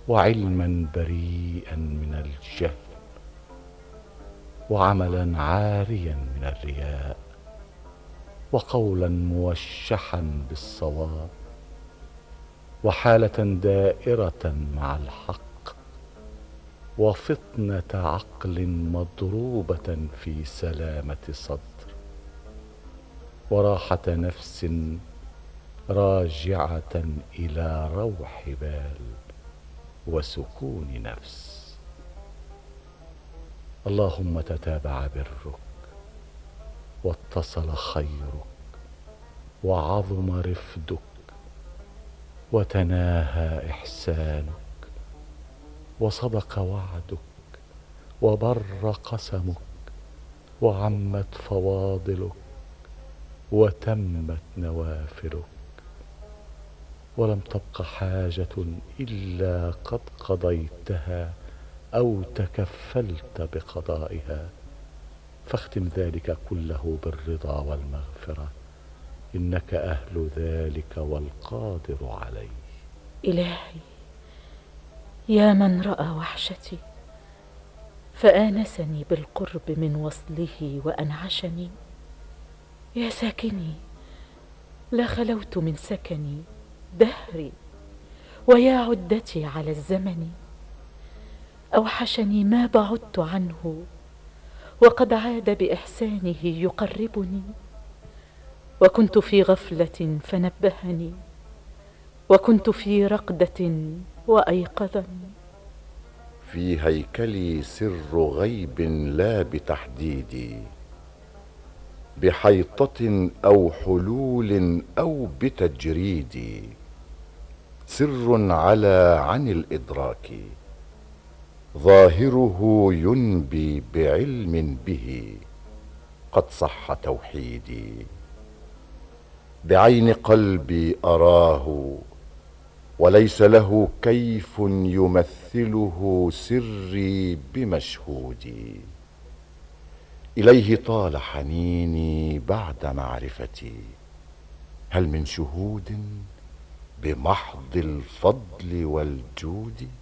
وعلما بريئا من الجهل، وعملا عاريا من الرياء، وقولا موشحا بالصواب، وحالة دائرة مع الحق، وفطنة عقل مضروبة في سلامة صدر، وراحة نفس راجعة إلى روح بال وسكون نفس. اللهم تتابع برك، واتصل خيرك، وعظم رفدك، وتناهى إحسانك، وصدق وعدك، وبر قسمك، وعمت فواضلك، وتمت نوافلك، ولم تبق حاجة إلا قد قضيتها أو تكفلت بقضائها، فاختم ذلك كله بالرضا والمغفرة، إنك أهل ذلك والقادر عليه. إلهي، يا من رأى وحشتي فآنسني بالقرب من وصله وأنعشني، يا ساكني لا خلوت من سكني دهري، ويا عدتي على الزمن، أوحشني ما بعدت عنه وقد عاد بإحسانه يقربني، وكنت في غفلة فنبهني، وكنت في رقدة وأيقظني. في هيكلي سر غيب لا بتحديدي، بحيطة أو حلول أو بتجريد، سر علا عن الإدراك، ظاهره ينبي بعلم به قد صح توحيدي، بعين قلبي أراه وليس له كيف يمثله سري بمشهودي، إليه طال حنيني بعد معرفتي، هل من شهود بمحض الفضل والجود؟